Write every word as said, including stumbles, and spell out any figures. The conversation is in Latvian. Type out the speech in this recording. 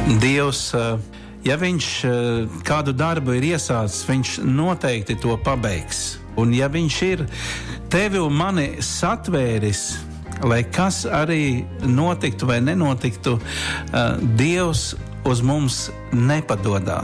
Dievs, ja viņš kādu darbu ir iesācis, viņš noteikti to pabeigs. Un ja viņš ir tevi un mani satvēris, lai kas arī notiktu vai nenotiktu, Dievs uz mums nepadodās.